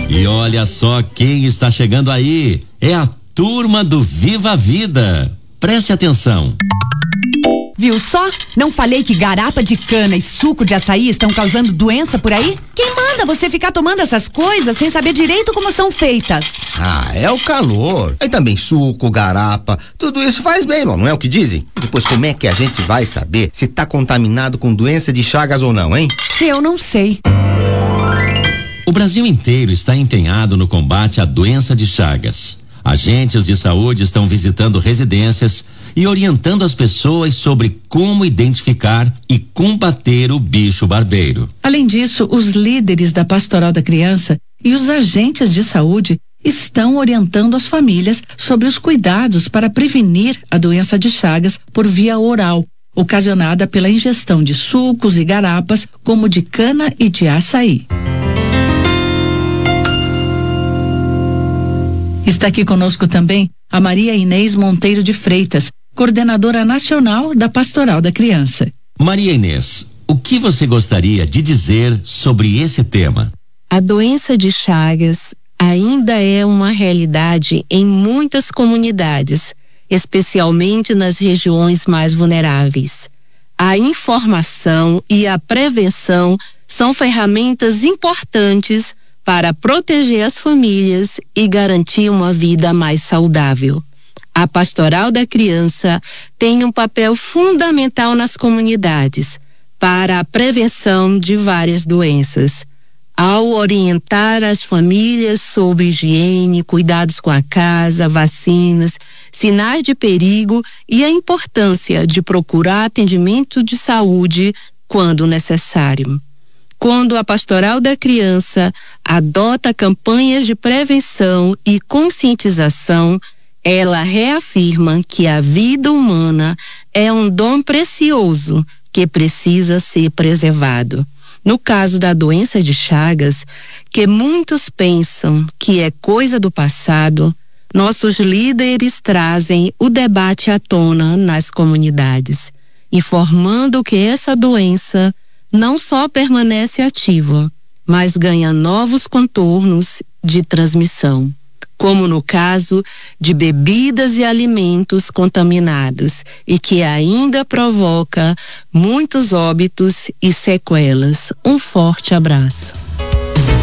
E olha só quem está chegando aí. É a turma do Viva a Vida. Preste atenção. Viu só? Não falei que garapa de cana e suco de açaí estão causando doença por aí? Quem manda você ficar tomando essas coisas sem saber direito como são feitas? Ah, é o calor. Aí também suco, garapa, tudo isso faz bem, não é o que dizem? Depois como é que a gente vai saber se tá contaminado com doença de Chagas ou não, hein? Eu não sei. O Brasil inteiro está empenhado no combate à doença de Chagas. Agentes de saúde estão visitando residências e orientando as pessoas sobre como identificar e combater o bicho barbeiro. Além disso, os líderes da Pastoral da Criança e os agentes de saúde estão orientando as famílias sobre os cuidados para prevenir a doença de Chagas por via oral, ocasionada pela ingestão de sucos e garapas, como de cana e de açaí. Está aqui conosco também a Maria Inês Monteiro de Freitas, coordenadora nacional da Pastoral da Criança. Maria Inês, o que você gostaria de dizer sobre esse tema? A doença de Chagas ainda é uma realidade em muitas comunidades, especialmente nas regiões mais vulneráveis. A informação e a prevenção são ferramentas importantes para proteger as famílias e garantir uma vida mais saudável. A Pastoral da Criança tem um papel fundamental nas comunidades para a prevenção de várias doenças. Ao orientar as famílias sobre higiene, cuidados com a casa, vacinas, sinais de perigo e a importância de procurar atendimento de saúde quando necessário. Quando a Pastoral da Criança adota campanhas de prevenção e conscientização, ela reafirma que a vida humana é um dom precioso que precisa ser preservado. No caso da doença de Chagas, que muitos pensam que é coisa do passado, nossos líderes trazem o debate à tona nas comunidades, informando que essa doença não só permanece ativa, mas ganha novos contornos de transmissão, como no caso de bebidas e alimentos contaminados e que ainda provoca muitos óbitos e sequelas. Um forte abraço.